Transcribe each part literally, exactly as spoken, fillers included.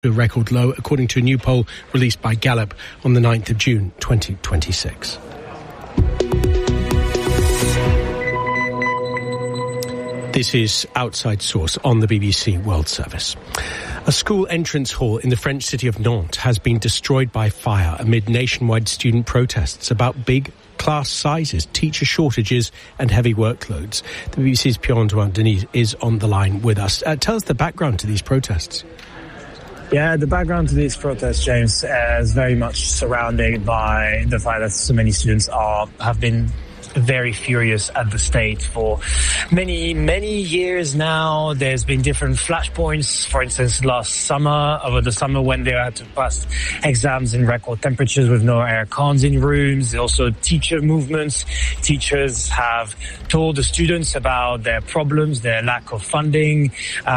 a record low, according to a new poll released by Gallup on the ninth of June twenty twenty-six. This is Outside Source on the B B C World Service. A school entrance hall in the French city of Nantes has been destroyed by fire amid nationwide student protests about big class sizes, teacher shortages and heavy workloads. The B B C's Pierre-Antoine Denis is on the line with us. Uh, tell us the background to these protests. Yeah, the background to these protests, James, uh, is very much surrounded by the fact that so many students are have been very furious at the state for many, many years now. There's been different flashpoints. For instance, last summer, over the summer when they had to pass exams in record temperatures with no air cons in rooms. Also teacher movements. Teachers have told the students about their problems, their lack of funding,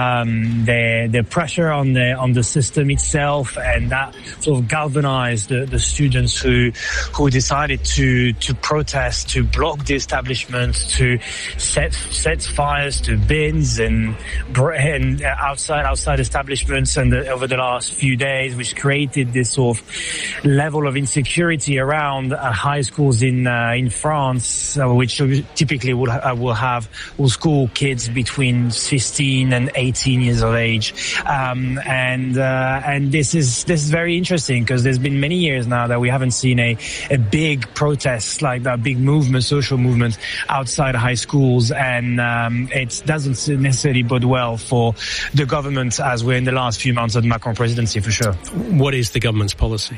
um, their, their pressure on the, on the system itself, and that sort of galvanized the, the students who, who decided to, to protest, to block block the establishment, to set set fires to bins and, and outside outside establishments, and the, over the last few days, which created this sort of level of insecurity around uh, high schools in uh, in France, uh, which typically will uh, will have will school kids between fifteen and eighteen years of age, um, and uh, and this is this is very interesting because there's been many years now that we haven't seen a a big protest like that, big movement. Social movement outside high schools, and um, it doesn't necessarily bode well for the government as we're in the last few months of the Macron presidency, for sure. What is the government's policy?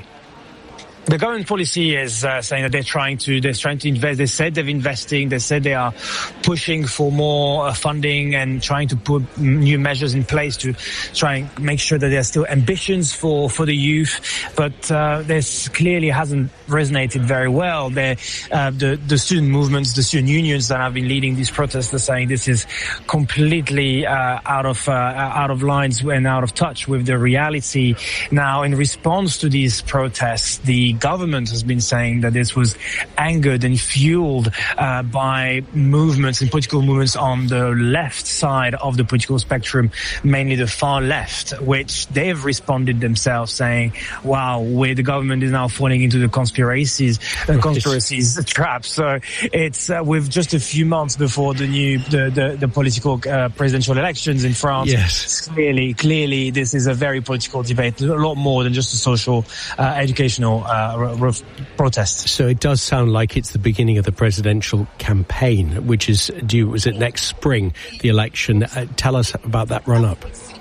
The government policy is uh, saying that they're trying to they're trying to invest. They said they're investing. They said they are pushing for more uh, funding and trying to put new measures in place to try and make sure that there are still ambitions for for the youth. But uh, this clearly hasn't resonated very well. Uh, the the student movements, the student unions that have been leading these protests are saying this is completely uh, out of uh, out of lines and out of touch with the reality. Now, in response to these protests, the government has been saying that this was angered and fueled uh, by movements and political movements on the left side of the political spectrum, mainly the far left, which they've responded themselves saying, wow, where the government is now falling into the conspiracies and conspiracies trap. So it's uh, with just a few months before the new the the, the political uh, presidential elections in France. Yes. Clearly, clearly this is a very political debate, a lot more than just a social, uh, educational uh, Uh, protest. So it does sound like it's the beginning of the presidential campaign, which is due, was it next spring, the election? Uh, tell us about that run-up.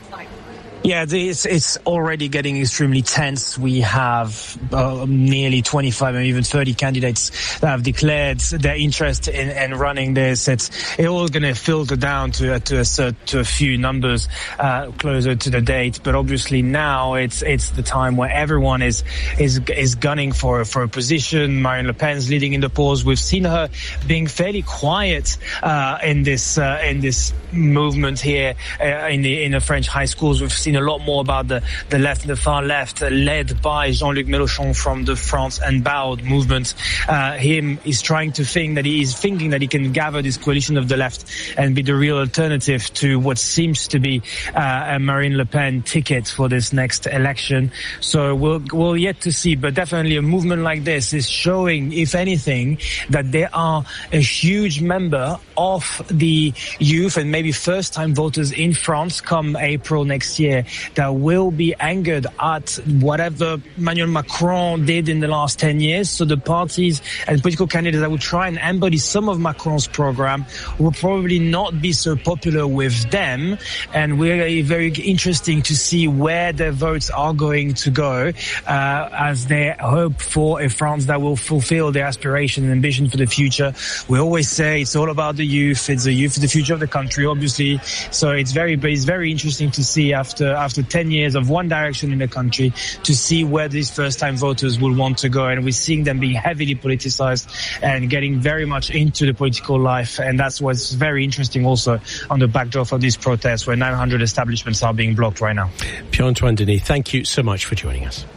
Yeah, it's, it's already getting extremely tense. We have uh, nearly twenty-five and even thirty candidates that have declared their interest in, in running this. It's, it's all going to filter down to, to, a, to a few numbers uh, closer to the date. But obviously now it's it's the time where everyone is is is gunning for for a position. Marine Le Pen's leading in the polls. We've seen her being fairly quiet uh, in this uh, in this movement here uh, in the in the French high schools. We've seen a lot more about the, the left and the far left, uh, led by Jean-Luc Mélenchon from the France Unbowed movement. Uh, him is trying to think that he is thinking that he can gather this coalition of the left and be the real alternative to what seems to be uh, a Marine Le Pen ticket for this next election. So we'll, we'll yet to see, but definitely a movement like this is showing, if anything, that there are a huge member of the youth and maybe first-time voters in France come April next year that will be angered at whatever Emmanuel Macron did in the last ten years. So the parties and political candidates that will try and embody some of Macron's program will probably not be so popular with them. And we're very interesting to see where their votes are going to go uh, as they hope for a France that will fulfill their aspiration and ambition for the future. We always say it's all about the youth. It's the youth, the future of the country, obviously. So it's very, but it's very interesting to see after after ten years of one direction in the country to see where these first-time voters will want to go. And we're seeing them being heavily politicized and getting very much into the political life. And that's what's very interesting also on the backdrop of these protests where nine hundred establishments are being blocked right now. Pierre-Antoine Denis, thank you so much for joining us.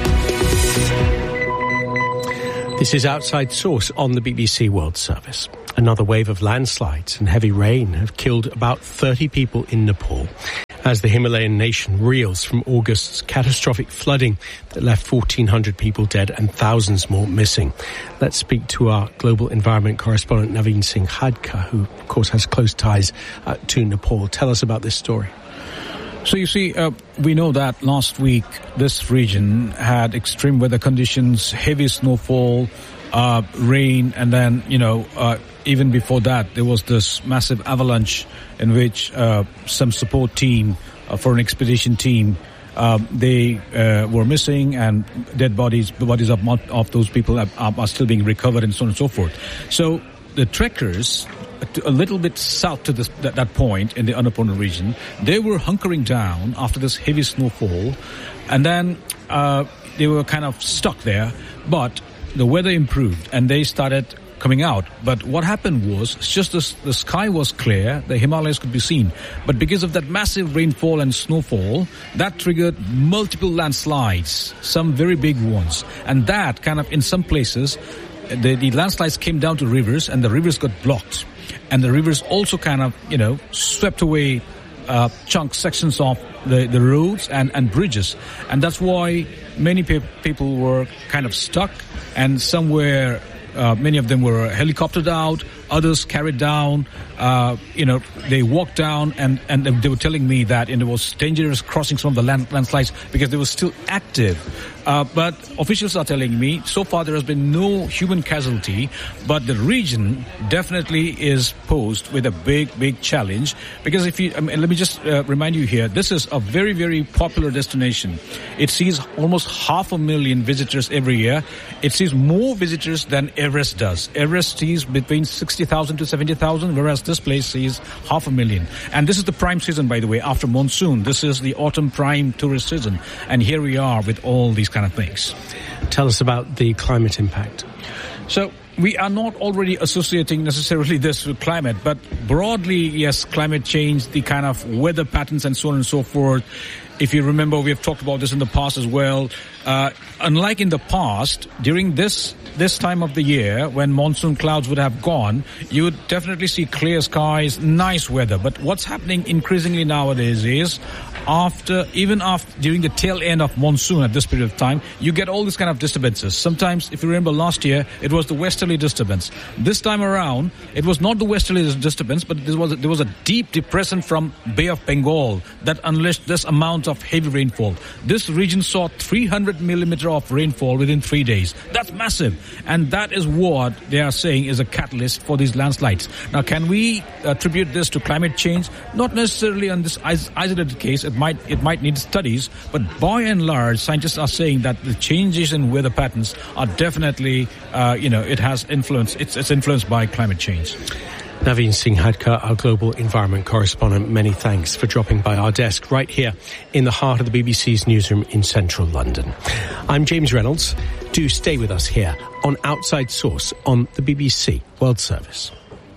This is Outside Source on the B B C World Service. Another wave of landslides and heavy rain have killed about thirty people in Nepal as the Himalayan nation reels from August's catastrophic flooding that left fourteen hundred people dead and thousands more missing. Let's speak to our global environment correspondent Naveen Singh Khadka, who of course has close ties uh, to Nepal. Tell us about this story. So you see, uh, we know that last week this region had extreme weather conditions, heavy snowfall, uh, rain, and then, you know, uh, even before that, there was this massive avalanche in which uh, some support team uh, for an expedition team, uh, they uh, were missing, and dead bodies, the bodies of, of those people are, are still being recovered, and so on and so forth. So the trekkers, a little bit south to this, that, that point in the Annapurna region, they were hunkering down after this heavy snowfall, and then uh, they were kind of stuck there, but the weather improved and they started coming out. But what happened was, just as the sky was clear, the Himalayas could be seen, but because of that massive rainfall and snowfall, that triggered multiple landslides, some very big ones, and that kind of, in some places, the, the landslides came down to rivers, and the rivers got blocked. And the rivers also kind of, you know, swept away uh, chunks, sections of the, the roads and, and bridges. And that's why many pe- people were kind of stuck, and some were, uh, many of them were helicoptered out, others carried down, uh, you know, they walked down, and, and they were telling me that and it was dangerous crossing some of the land, landslides because they were still active. Uh, but officials are telling me so far there has been no human casualty, but the region definitely is posed with a big, big challenge. Because if you, I mean, let me just uh, remind you here, this is a very, very popular destination. It sees almost half a million visitors every year. It sees more visitors than Everest does. Everest sees between sixty thousand to seventy thousand, whereas this place sees half a million. And this is the prime season, by the way, after monsoon. This is the autumn prime tourist season. And here we are with all these kind of things. Tell us about the climate impact. So we are not already associating necessarily this with climate, but broadly, yes, climate change, the kind of weather patterns and so on and so forth. If you remember, we have talked about this in the past as well. Uh, unlike in the past, during this this time of the year, when monsoon clouds would have gone, you would definitely see clear skies, nice weather. But what's happening increasingly nowadays is, after, even after, during the tail end of monsoon at this period of time, you get all these kind of disturbances. Sometimes, if you remember last year, it was the westerly disturbance. This time around, it was not the westerly disturbance, but there was a, there was a deep depression from Bay of Bengal that unleashed this amount of heavy rainfall. This region saw three hundred millimeter of rainfall within three days. That's massive. And that is what they are saying is a catalyst for these landslides. Now, can we attribute this to climate change? Not necessarily on this isolated case. It might, it might need studies, but by and large, scientists are saying that the changes in weather patterns are definitely, uh, you know, it has influence, it's, it's influenced by climate change. Naveen Singh Khadka, our global environment correspondent, many thanks for dropping by our desk right here in the heart of the B B C's newsroom in central London. I'm James Reynolds. Do stay with us here on Outside Source on the B B C World Service.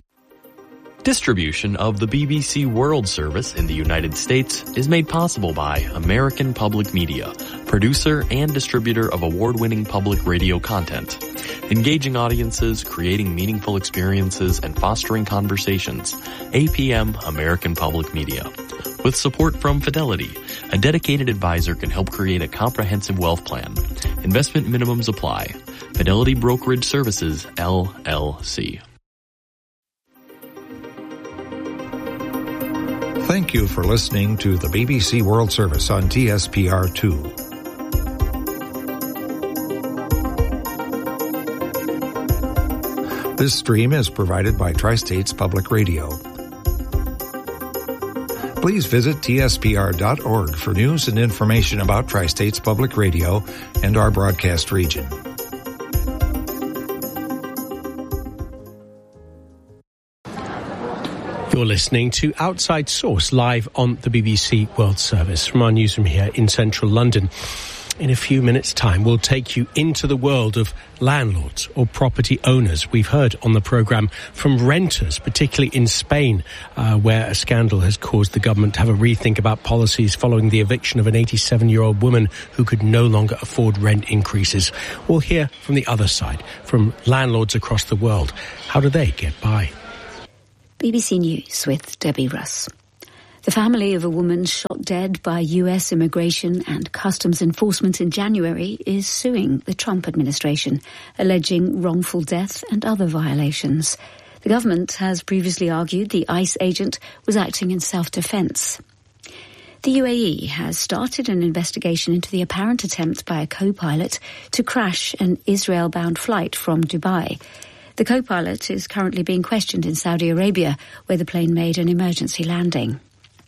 Distribution of the B B C World Service in the United States is made possible by American Public Media, producer and distributor of award-winning public radio content. Engaging audiences, creating meaningful experiences, and fostering conversations. A P M American Public Media. With support from Fidelity, a dedicated advisor can help create a comprehensive wealth plan. Investment minimums apply. Fidelity Brokerage Services, L L C. Thank you for listening to the B B C World Service on T S P R two. This stream is provided by Tri-States Public Radio. Please visit T S P R dot org for news and information about Tri-States Public Radio and our broadcast region. You're listening to Outside Source live on the B B C World Service from our newsroom here in central London. In a few minutes' time, we'll take you into the world of landlords or property owners. We've heard on the programme from renters, particularly in Spain, uh, where a scandal has caused the government to have a rethink about policies following the eviction of an eighty-seven-year-old woman who could no longer afford rent increases. We'll hear from the other side, from landlords across the world. How do they get by? B B C News with Debbie Russ. The family of a woman shot dead by U S Immigration and Customs Enforcement in January is suing the Trump administration, alleging wrongful death and other violations. The government has previously argued the ICE agent was acting in self-defense. The U A E has started an investigation into the apparent attempt by a co-pilot to crash an Israel-bound flight from Dubai. The co-pilot is currently being questioned in Saudi Arabia, where the plane made an emergency landing.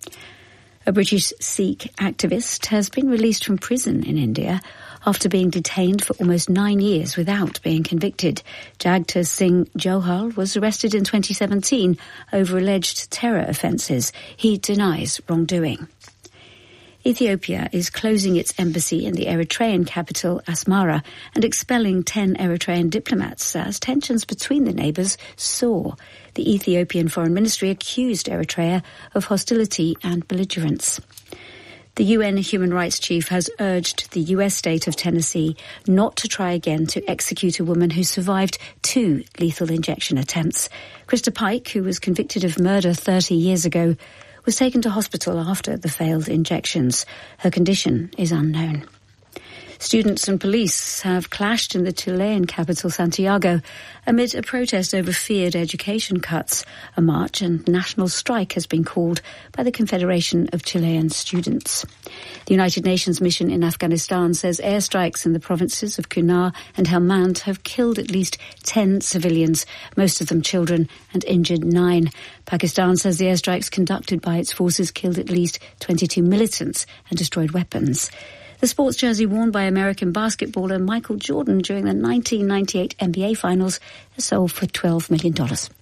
A British Sikh activist has been released from prison in India after being detained for almost nine years without being convicted. Jagtar Singh Johal was arrested in twenty seventeen over alleged terror offences. He denies wrongdoing. Ethiopia is closing its embassy in the Eritrean capital Asmara and expelling ten Eritrean diplomats as tensions between the neighbours soar. The Ethiopian Foreign Ministry accused Eritrea of hostility and belligerence. The U N Human Rights Chief has urged the U S state of Tennessee not to try again to execute a woman who survived two lethal injection attempts. Krista Pike, who was convicted of murder thirty years ago, was taken to hospital after the failed injections. Her condition is unknown. Students and police have clashed in the Chilean capital, Santiago, amid a protest over feared education cuts. A march and national strike has been called by the Confederation of Chilean Students. The United Nations mission in Afghanistan says airstrikes in the provinces of Kunar and Helmand have killed at least ten civilians, most of them children, and injured nine. Pakistan says the airstrikes conducted by its forces killed at least twenty-two militants and destroyed weapons. The sports jersey worn by American basketballer Michael Jordan during the nineteen ninety-eight N B A Finals has sold for twelve million dollars.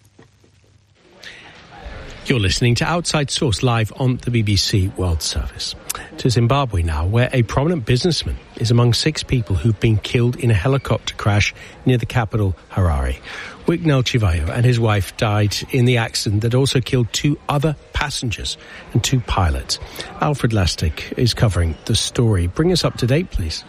You're listening to Outside Source live on the B B C World Service. To Zimbabwe now, where a prominent businessman is among six people who've been killed in a helicopter crash near the capital, Harare. Wicknell Chivayo and his wife died in the accident that also killed two other passengers and two pilots. Alfred Lastic is covering the story. Bring us up to date, please.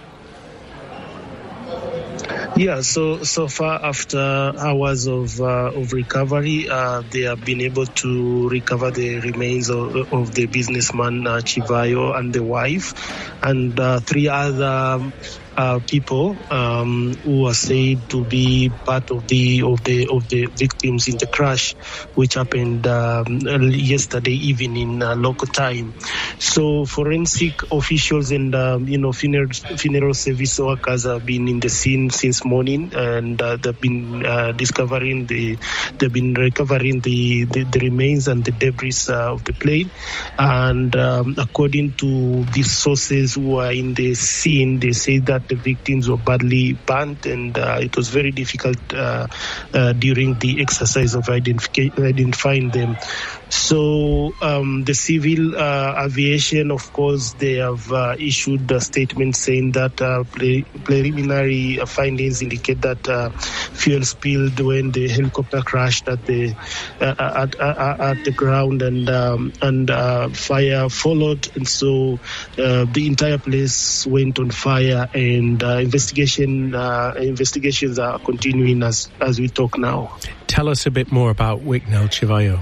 Yeah, so so far after hours of uh, of recovery, uh, they have been able to recover the remains of, of the businessman uh, Chivayo and the wife, and uh, three other uh, people um, who are said to be part of the of the of the victims in the crash, which happened um, yesterday evening in uh, local time. So forensic officials and um, you know funeral funeral service workers have been in the scene since morning, and uh, they've been uh, discovering the they've been recovering the, the, the remains and the debris uh, of the plane. And um, according to the sources who are in the scene, they say that the victims were badly burnt, and uh, it was very difficult uh, uh, during the exercise of identific- identifying them. So um, the civil uh, aviation, of course, they have uh, issued a statement saying that uh, pre- preliminary findings indicate that uh, fuel spilled when the helicopter crashed at the uh, at, at, at the ground, and um, and uh, fire followed, and so uh, the entire place went on fire. And uh, investigation uh, investigations are continuing as as we talk now. Tell us a bit more about Wicknell Chivayo.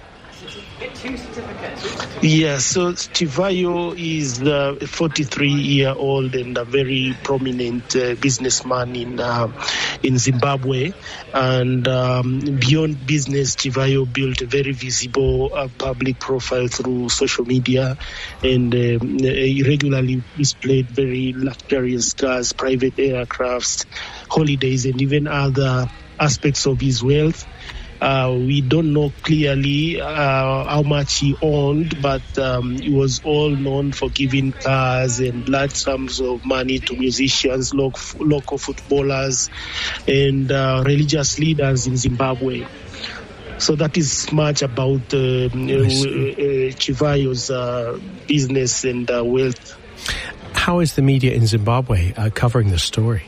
Yeah, so Chivayo is a forty-three-year-old and a very prominent uh, businessman in uh, in Zimbabwe. And um, beyond business, Chivayo built a very visible uh, public profile through social media, and um, he regularly displayed very luxurious cars, private aircrafts, holidays, and even other aspects of his wealth. Uh, we don't know clearly uh, how much he owned, but um, he was all known for giving cars and large sums of money to musicians, local, local footballers, and uh, religious leaders in Zimbabwe. So that is much about uh, uh, Chivayo's uh, business and uh, wealth. how is the media in Zimbabwe uh, covering this story?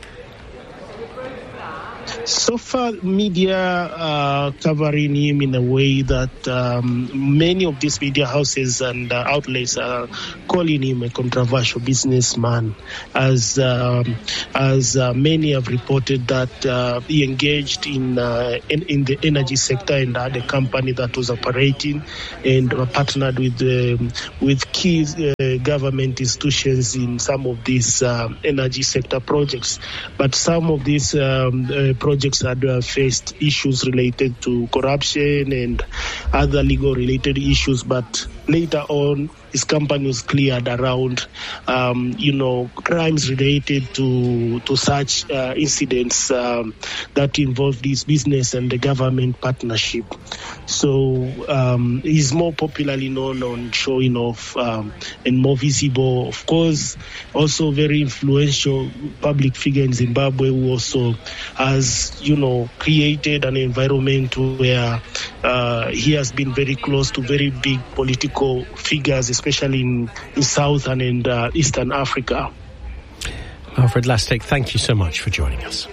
So far, media uh, covering him in a way that um, many of these media houses and uh, outlets are calling him a controversial businessman, as um, as uh, many have reported that uh, he engaged in, uh, in in the energy sector and had a company that was operating and uh, partnered with um, with key uh, government institutions in some of these uh, energy sector projects. But some of these um, uh, projects Projects had uh, faced issues related to corruption and other legal-related issues, but later on, his company was cleared around, um, you know, crimes related to to such uh, incidents um, that involve this business and the government partnership. So um, he's more popularly known on showing off um, and more visible. Of course, also very influential public figure in Zimbabwe who also has, you know, created an environment where uh, he has been very close to very big political figures, especially in, in South and in uh, Eastern Africa. Alfred Lastek, thank you so much for joining us.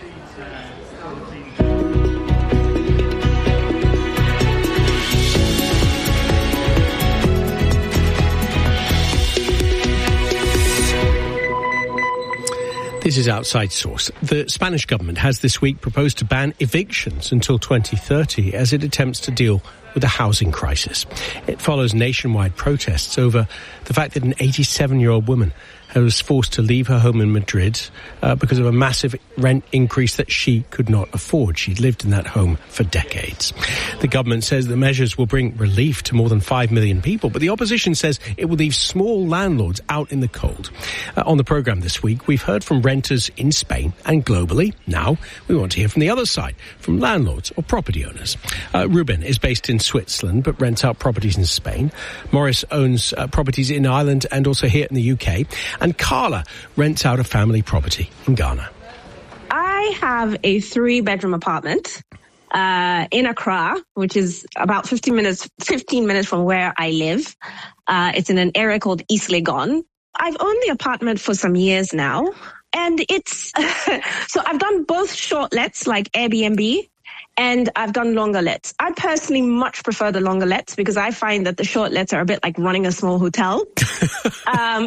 This is Outside Source. The Spanish government has this week proposed to ban evictions until twenty thirty as it attempts to deal with the housing crisis. It follows nationwide protests over the fact that an eighty-seven-year-old woman was forced to leave her home in Madrid uh, because of a massive rent increase that she could not afford. She'd lived in that home for decades. The government says the measures will bring relief to more than five million people, but the opposition says it will leave small landlords out in the cold. Uh, on the programme this week, we've heard from renters in Spain and globally. Now we want to hear from the other side, from landlords or property owners. Uh, Ruben is based in Switzerland but rents out properties in Spain. Morris owns uh, properties in Ireland and also here in the U K. And Carla rents out a family property in Ghana. I have a three-bedroom apartment uh, in Accra, which is about fifteen minutes, fifteen minutes from where I live. Uh, it's in an area called East Legon. I've owned the apartment for some years now, and it's so I've done both short lets like Airbnb, and I've done longer lets. I personally much prefer the longer lets because I find that the short lets are a bit like running a small hotel. um,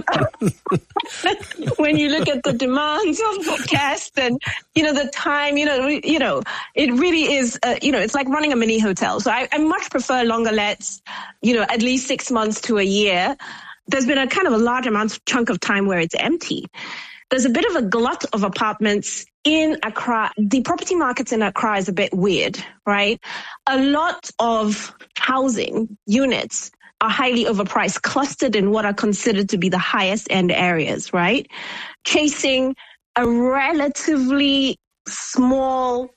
when you look at the demands of the guest and, you know, the time, you know, you know, it really is, uh, you know, it's like running a mini hotel. So I, I much prefer longer lets, you know, at least six months to a year. There's been a kind of a large amount chunk of time where it's empty. There's a bit of a glut of apartments in Accra. The property markets in Accra is a bit weird, right? A lot of housing units are highly overpriced, clustered in what are considered to be the highest end areas, right? Chasing a relatively small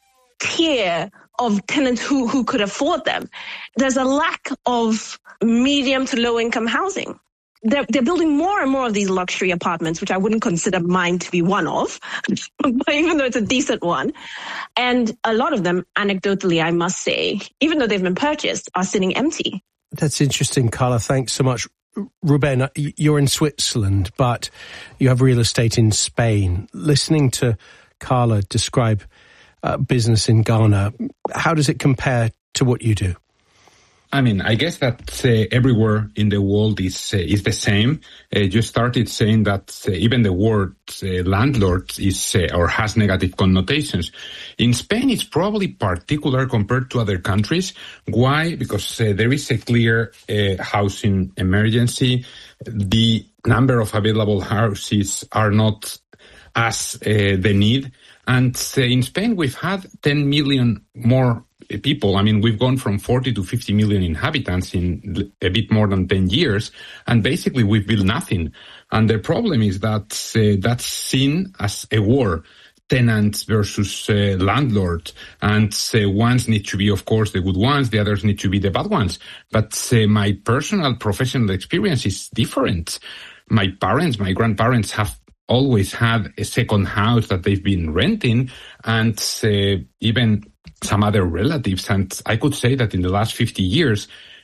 tier of tenants who, who could afford them. There's a lack of medium to low income housing. They're, they're building more and more of these luxury apartments, which I wouldn't consider mine to be one of, but even though it's a decent one. And a lot of them, anecdotally, I must say, even though they've been purchased, are sitting empty. That's interesting, Carla. Thanks so much. Ruben, you're in Switzerland, but you have real estate in Spain. Listening to Carla describe uh, business in Ghana, how does it compare to what you do? I mean, I guess that uh, everywhere in the world is uh, is the same. Uh, you started saying that uh, even the word uh, landlord is uh, or has negative connotations. In Spain, it's probably particular compared to other countries. Why? Because uh, there is a clear uh, housing emergency. The number of available houses are not as uh, the need. And uh, in Spain, we've had ten million more people. I mean, we've gone from forty to fifty million inhabitants in a bit more than ten years. And basically, we've built nothing. And the problem is that uh, that's seen as a war. Tenants versus uh, landlord. And uh, ones need to be, of course, the good ones. The others need to be the bad ones. But uh, my personal professional experience is different. My parents, my grandparents have always had a second house that they've been renting, and uh, even some other relatives. And I could say that in the last fifty years,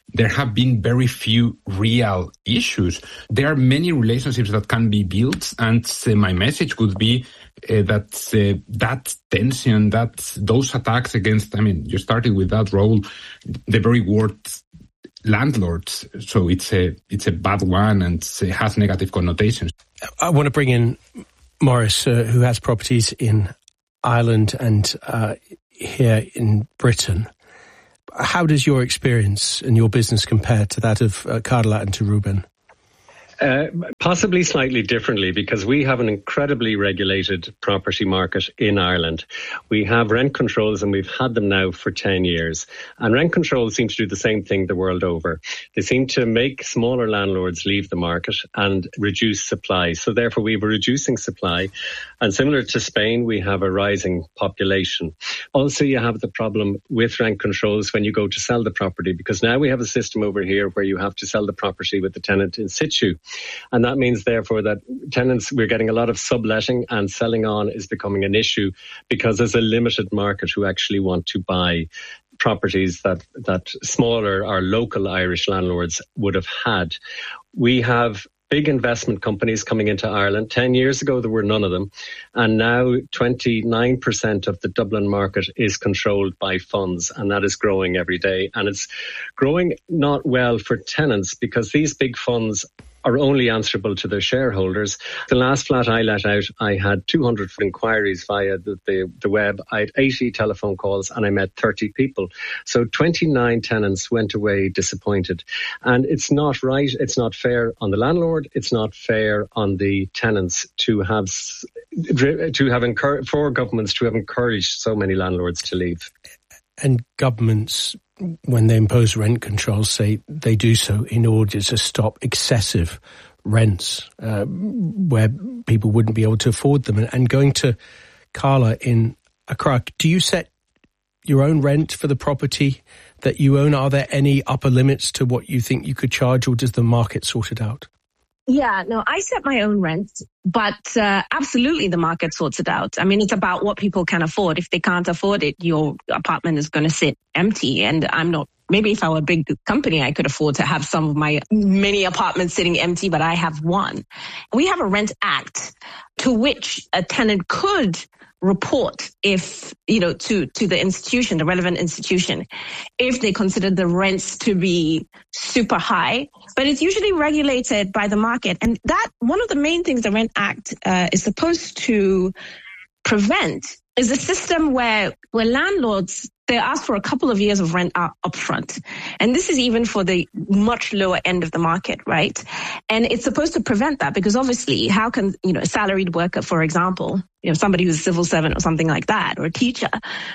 there have been very few real issues. There are many relationships that can be built, and uh, my message would be uh, that uh, that tension, that those attacks against, I mean, you started with that role, the very word landlords, so it's a it's a bad one and it has negative connotations. I want to bring in Morris, uh, who has properties in Ireland and uh, here in Britain. How does your experience and your business compare to that of uh, Carla and to Ruben? Uh, possibly slightly differently, because we have an incredibly regulated property market in Ireland. We have rent controls, and we've had them now for ten years. And rent controls seem to do the same thing the world over. They seem to make smaller landlords leave the market and reduce supply. So therefore, we have a reducing supply. And similar to Spain, we have a rising population. Also, you have the problem with rent controls when you go to sell the property, because now we have a system over here where you have to sell the property with the tenant in situ. And that means, therefore, that tenants, we're getting a lot of subletting, and selling on is becoming an issue because there's a limited market who actually want to buy properties that, that smaller or local Irish landlords would have had. We have big investment companies coming into Ireland. Ten years ago, there were none of them. And now twenty-nine percent of the Dublin market is controlled by funds, and that is growing every day. And it's growing not well for tenants, because these big funds are only answerable to their shareholders. The last flat I let out, I had two hundred inquiries via the, the, the web. I had eighty telephone calls, and I met thirty people. So twenty-nine tenants went away disappointed. And it's not right. It's not fair on the landlord. It's not fair on the tenants to have, to have encouraged, for governments to have encouraged so many landlords to leave. And governments, when they impose rent controls, say they do so in order to stop excessive rents uh, where people wouldn't be able to afford them. And, and going to Carla in Accra, do you set your own rent for the property that you own? Are there any upper limits to what you think you could charge, or does the market sort it out? Yeah, no, I set my own rent, but uh, absolutely the market sorts it out. I mean, it's about what people can afford. If they can't afford it, your apartment is going to sit empty. And I'm not, maybe if I were a big company, I could afford to have some of my many apartments sitting empty, but I have one. We have a Rent Act to which a tenant could report if, you know, to, to the institution, the relevant institution, if they consider the rents to be super high. But it's usually regulated by the market. And that, one of the main things the Rent Act uh, is supposed to prevent is a system where, where landlords, they ask for a couple of years of rent up upfront. And this is even for the much lower end of the market, right? And it's supposed to prevent that, because obviously how can, you know, a salaried worker, for example, you know, somebody who's a civil servant or something like that, or a teacher,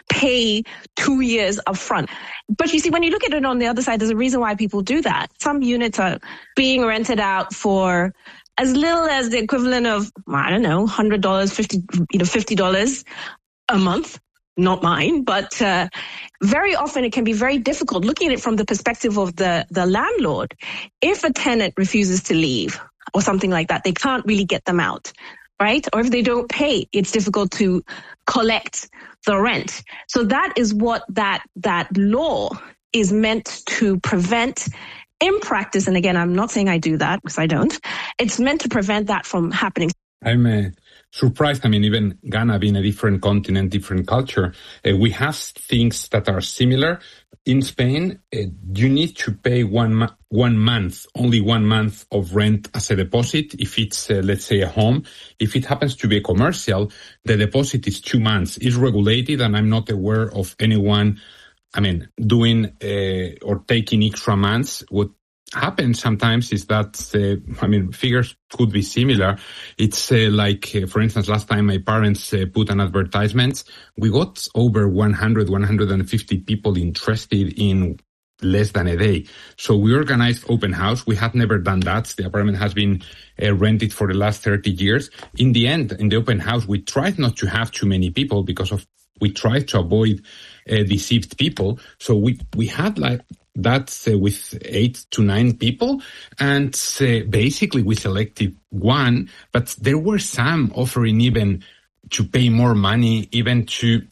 pay two years upfront. But you see, when you look at it on the other side, there's a reason why people do that. Some units are being rented out for as little as the equivalent of, I don't know, one hundred dollars, fifty, you know, fifty dollars a month. Not mine, but uh, very often it can be very difficult looking at it from the perspective of the, the landlord. If a tenant refuses to leave or something like that, they can't really get them out, right? Or if they don't pay, it's difficult to collect the rent. So that is what that that law is meant to prevent in practice. And again, I'm not saying I do that, because I don't. It's meant to prevent that from happening. I'm uh, surprised. I mean, even Ghana being a different continent, different culture, uh, we have things that are similar. In Spain, uh, you need to pay one mo- one month, only one month of rent as a deposit. If it's, uh, let's say, a home, if it happens to be a commercial, the deposit is two months. It's regulated, and I'm not aware of anyone, I mean, doing uh, or taking extra months. What happens sometimes is that, uh, I mean, figures could be similar. It's uh, like, uh, for instance, last time my parents uh, put an advertisement, we got over one hundred, one hundred fifty people interested in less than a day. So we organized open house. We had never done that. The apartment has been uh, rented for the last thirty years. In the end, in the open house, we tried not to have too many people because of, we tried to avoid uh, deceived people. So we, we had like, that's uh, with eight to nine people. And uh, basically we selected one, but there were some offering even to pay more money, even to,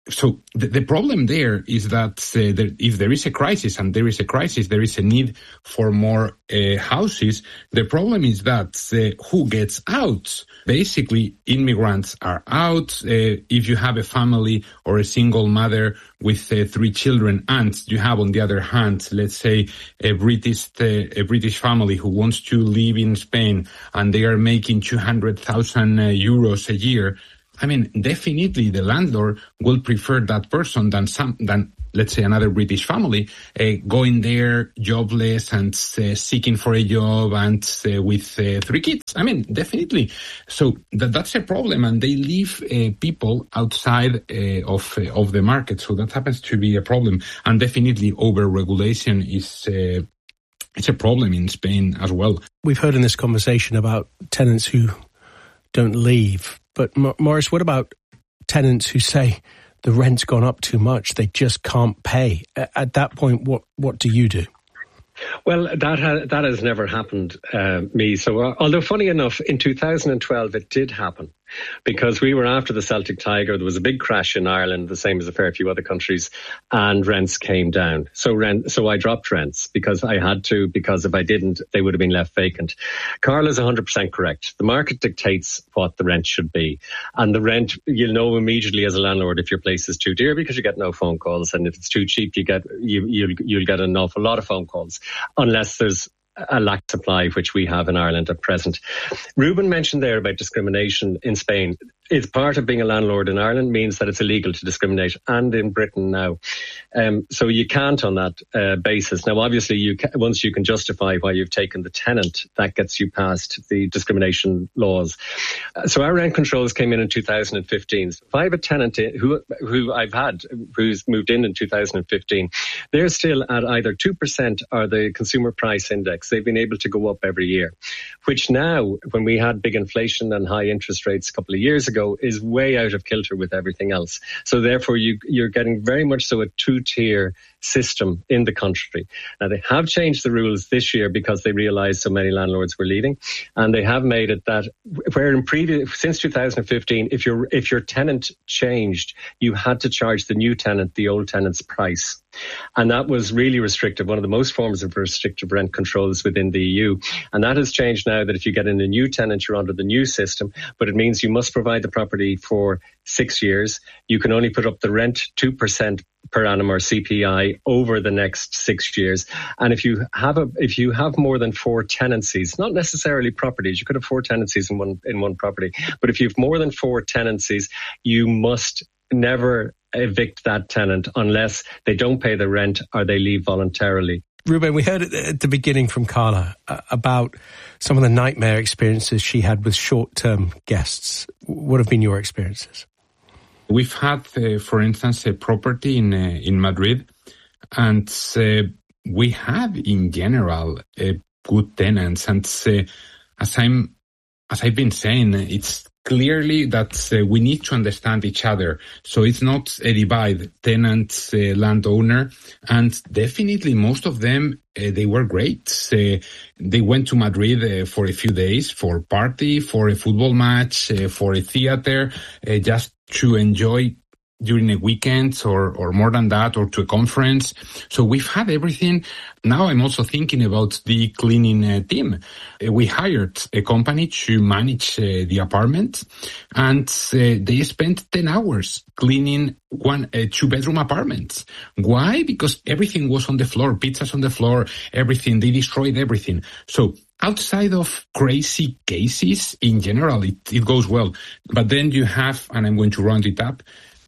So the, the problem there is that uh, there, if there is a crisis, and there is a crisis, there is a need for more uh, houses. The problem is that uh, who gets out? Basically, immigrants are out. Uh, if you have a family or a single mother with uh, three children, and you have, on the other hand, let's say a British uh, a British family who wants to live in Spain, and they are making two hundred thousand uh, euros a year. I mean, definitely the landlord will prefer that person than some, than, let's say, another British family, uh, going there jobless and uh, seeking for a job and uh, with uh, three kids. I mean, definitely. So that, that's a problem, and they leave uh, people outside uh, of uh, of the market. So that happens to be a problem, and definitely over-regulation is uh, it's a problem in Spain as well. We've heard in this conversation about tenants who don't leave. But Maurice, what about tenants who say the rent's gone up too much, they just can't pay? At that point, what, what do you do? Well, that ha- that has never happened, uh, me. So, uh, although funny enough, in two thousand twelve it did happen, because we were after the Celtic Tiger. There was a big crash in Ireland, the same as a fair few other countries, and rents came down. So rent, so I dropped rents because I had to, because if I didn't, they would have been left vacant. Carla's one hundred percent correct. The market dictates what the rent should be, and the rent, you'll know immediately as a landlord if your place is too dear, because you get no phone calls, and if it's too cheap, you get you you'll you'll get an awful lot of phone calls, unless there's a lack of supply, which we have in Ireland at present. Ruben mentioned there about discrimination in Spain. It's part of being a landlord in Ireland means that it's illegal to discriminate, and in Britain now. Um, so you can't on that uh, basis. Now, obviously, you ca- once you can justify why you've taken the tenant, that gets you past the discrimination laws. Uh, so our rent controls came in in two thousand fifteen. So if I have a tenant in, who who I've had, who's moved in in two thousand fifteen, they're still at either two percent or the consumer price index. They've been able to go up every year, which now, when we had big inflation and high interest rates a couple of years ago, is way out of kilter with everything else. So therefore, you, you're getting very much so a two-tier system in the country. Now, they have changed the rules this year because they realised so many landlords were leaving, and they have made it that where in previous, since two thousand fifteen, if your if your tenant changed, you had to charge the new tenant the old tenant's price. And that was really restrictive, one of the most forms of restrictive rent controls within the E U. And that has changed now, that if you get in a new tenant, you're under the new system, but it means you must provide the property for six years. You can only put up the rent two percent per annum, or C P I, over the next six years. And if you have a, if you have more than four tenancies, not necessarily properties, you could have four tenancies in one, in one property, but if you have more than four tenancies, you must never evict that tenant unless they don't pay the rent or they leave voluntarily. Ruben, we heard at the beginning from Carla uh, about some of the nightmare experiences she had with short-term guests. What have been your experiences? We've had, uh, for instance, a property in uh, in Madrid, and uh, we have, in general, uh, good tenants. And uh, as I'm, as I've been saying, it's clearly that uh, we need to understand each other. So it's not a divide, tenant, uh, landowner, and definitely most of them, uh, they were great. Uh, they went to Madrid uh, for a few days, for party, for a football match, uh, for a theater, uh, just to enjoy during a weekend or, or more than that, or to a conference. So we've had everything. Now I'm also thinking about the cleaning uh, team. Uh, we hired a company to manage uh, the apartment, and uh, they spent ten hours cleaning one, uh, two bedroom apartments. Why? Because everything was on the floor, pizzas on the floor, everything. They destroyed everything. So outside of crazy cases, in general, it, it goes well. But then you have, and I'm going to round it up,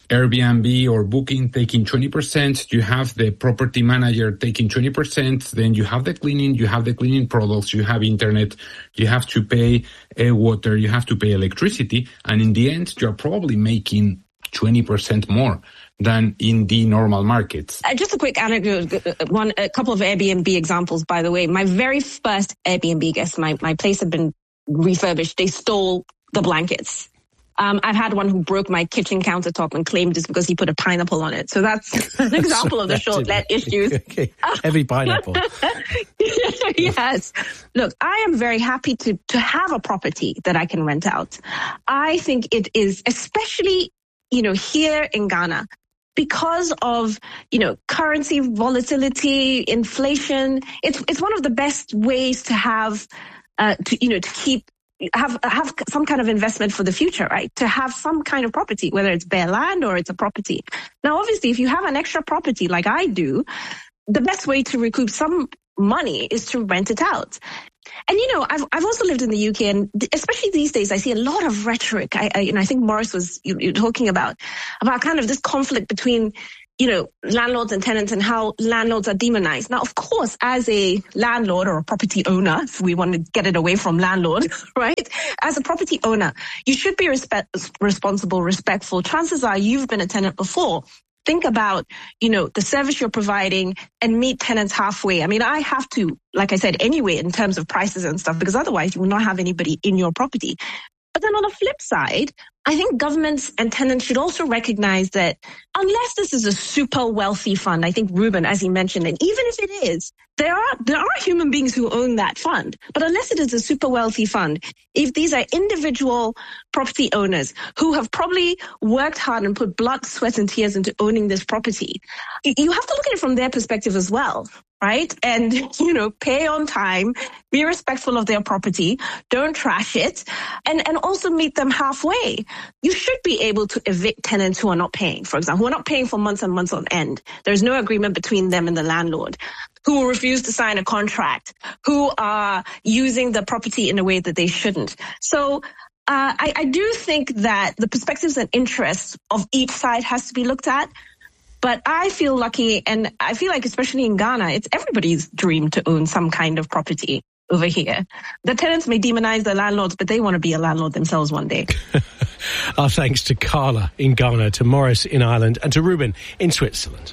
Airbnb or Booking taking twenty percent, you have the property manager taking twenty percent, then you have the cleaning, you have the cleaning products, you have internet, you have to pay uh, water, you have to pay electricity, and in the end, you're probably making twenty percent more than in the normal markets. Uh, just a quick anecdote, one, a couple of Airbnb examples, by the way. My very first Airbnb guest, my, my place had been refurbished. They stole the blankets. Um, I've had one who broke my kitchen countertop and claimed it's because he put a pineapple on it. So that's an example of the short let issues. Okay. Heavy pineapple. Yes. Look, I am very happy to, to have a property that I can rent out. I think it is, especially, you know, here in Ghana, because of, you know, currency volatility, inflation, it's it's one of the best ways to have, uh, to, you know, to keep, have have some kind of investment for the future, right? To have some kind of property, whether it's bare land or it's a property. Now, obviously, if you have an extra property like I do, the best way to recoup some money is to rent it out. And, you know, I've I've also lived in the U K, and especially these days, I see a lot of rhetoric. I, I you know, I think Morris was you, you talking about, about kind of this conflict between, you know, landlords and tenants and how landlords are demonized. Now, of course, as a landlord or a property owner, if we want to get it away from landlord, right? As a property owner, you should be respect, responsible, respectful. Chances are you've been a tenant before. Think about, you know, the service you're providing and meet tenants halfway. I mean, I have to, like I said, anyway, in terms of prices and stuff, because otherwise you will not have anybody in your property. But then on the flip side, I think governments and tenants should also recognize that unless this is a super wealthy fund, I think Ruben, as he mentioned, and even if it is, there are there are human beings who own that fund. But unless it is a super wealthy fund, if these are individual property owners who have probably worked hard and put blood, sweat, and tears into owning this property, you have to look at it from their perspective as well. Right? And, you know, pay on time, be respectful of their property, don't trash it, and, and also meet them halfway. You should be able to evict tenants who are not paying, for example, who are not paying for months and months on end. There's no agreement between them and the landlord, who will refuse to sign a contract, who are using the property in a way that they shouldn't. So uh, I, I do think that the perspectives and interests of each side has to be looked at. But I feel lucky, and I feel like especially in Ghana, it's everybody's dream to own some kind of property over here. The tenants may demonize the landlords, but they want to be a landlord themselves one day. Our thanks to Carla in Ghana, to Morris in Ireland, and to Ruben in Switzerland.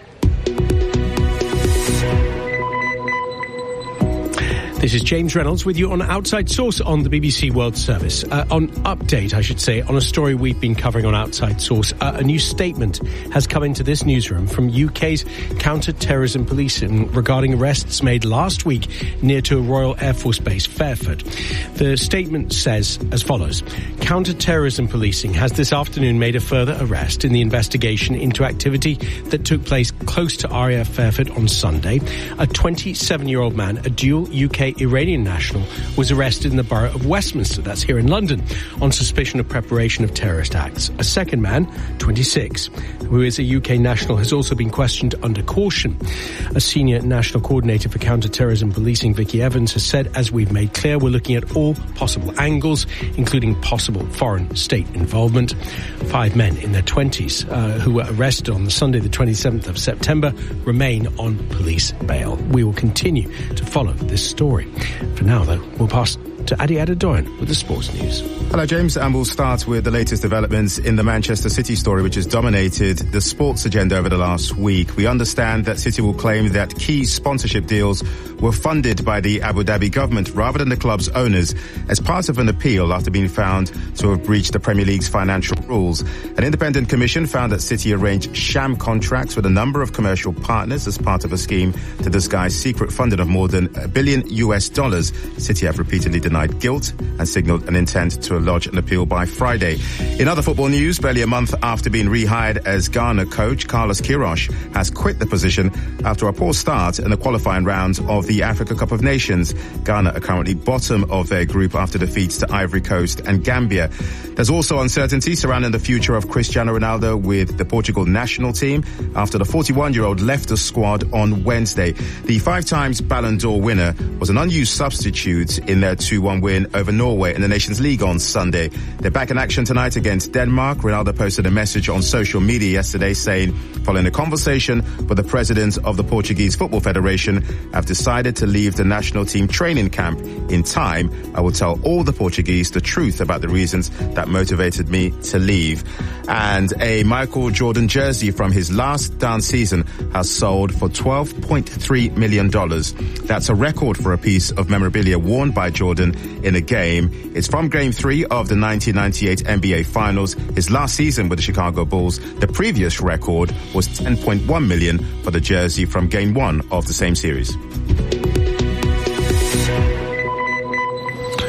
This is James Reynolds with you on Outside Source on the B B C World Service. Uh, on update, I should say, on a story we've been covering on Outside Source. Uh, a new statement has come into this newsroom from U K's counter-terrorism policing regarding arrests made last week near to a Royal Air Force base, Fairford. The statement says as follows. Counter-terrorism policing has this afternoon made a further arrest in the investigation into activity that took place close to R A F Fairford on Sunday. A twenty-seven-year-old man, a dual U K Iranian national, was arrested in the borough of Westminster, that's here in London, on suspicion of preparation of terrorist acts. A second man, twenty-six, who is a U K national, has also been questioned under caution. A senior national coordinator for counter-terrorism policing, Vicky Evans, has said, as we've made clear, we're looking at all possible angles, including possible foreign state involvement. Five men in their twenties uh, who were arrested on the Sunday, the twenty-seventh of September, remain on police bail. We will continue to follow this story. For now, though, we'll pass to Adi Adedoyan with the sports news. Hello, James, and we'll start with the latest developments in the Manchester City story, which has dominated the sports agenda over the last week. We understand that City will claim that key sponsorship deals were funded by the Abu Dhabi government rather than the club's owners as part of an appeal after being found to have breached the Premier League's financial rules. An independent commission found that City arranged sham contracts with a number of commercial partners as part of a scheme to disguise secret funding of more than a billion U S dollars. City have repeatedly denied guilt and signalled an intent to lodge an appeal by Friday. In other football news, barely a month after being rehired as Ghana coach, Carlos Queiroz has quit the position after a poor start in the qualifying round of the Africa Cup of Nations. Ghana are currently bottom of their group after defeats to Ivory Coast and Gambia. There's also uncertainty surrounding the future of Cristiano Ronaldo with the Portugal national team after the forty-one-year-old left the squad on Wednesday. The five times Ballon d'Or winner was an unused substitute in their two one win over Norway in the Nations League on Sunday. They're back in action tonight against Denmark. Ronaldo posted a message on social media yesterday saying, following a conversation with the president of the Portuguese Football Federation, I've decided to leave the national team training camp in time. I will tell all the Portuguese the truth about the reasons that motivated me to leave. And a Michael Jordan jersey from his last dance season has sold for twelve point three million dollars. That's a record for a piece of memorabilia worn by Jordan in a game. It's from game three of the nineteen ninety-eight N B A Finals, his last season with the Chicago Bulls. The previous record was ten point one million dollars for the jersey from game one of the same series.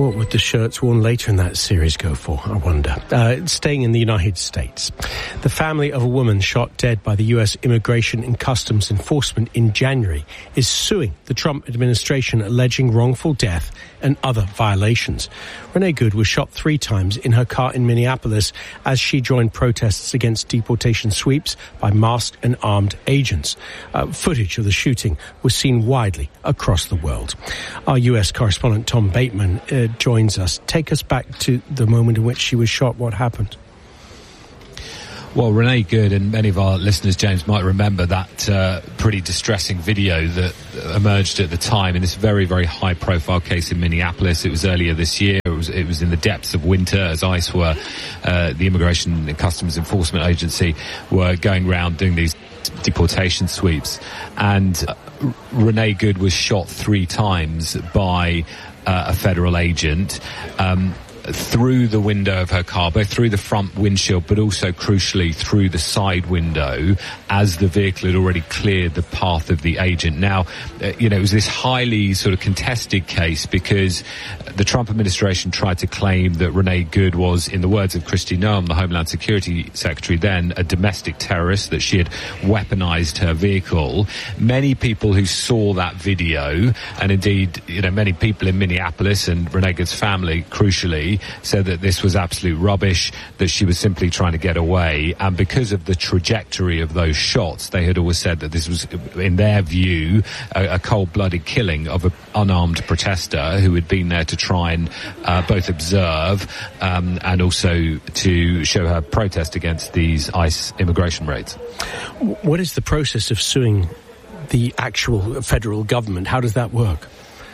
What would the shirts worn later in that series go for, I wonder? Uh, staying in the United States. The family of a woman shot dead by the U S Immigration and Customs Enforcement in January is suing the Trump administration, alleging wrongful death and other violations. Renee Good was shot three times in her car in Minneapolis as she joined protests against deportation sweeps by masked and armed agents. Uh, footage of the shooting was seen widely across the world. Our U S correspondent Tom Bateman uh, joins us. Take us back to the moment in which she was shot. What happened? Well, Renee Good and many of our listeners, James, might remember that uh, pretty distressing video that emerged at the time in this very, very high-profile case in Minneapolis. It was earlier this year. It was, it was in the depths of winter as ICE were, uh, the Immigration and Customs Enforcement Agency, were going around doing these deportation sweeps. And uh, Renee Good was shot three times by uh, a federal agent. Um, through the window of her car, both through the front windshield, but also crucially through the side window, as the vehicle had already cleared the path of the agent. Now, uh, you know, it was this highly sort of contested case because the Trump administration tried to claim that Renee Good was, in the words of Kristi Noem, the Homeland Security Secretary then, a domestic terrorist, that she had weaponized her vehicle. Many people who saw that video, and indeed, you know, many people in Minneapolis and Renee Good's family, crucially, said that this was absolute rubbish, that she was simply trying to get away. And because of the trajectory of those shots, they had always said that this was, in their view, a, a cold-blooded killing of an unarmed protester who had been there to try and uh, both observe um, and also to show her protest against these ICE immigration raids. What is the process of suing the actual federal government? How does that work?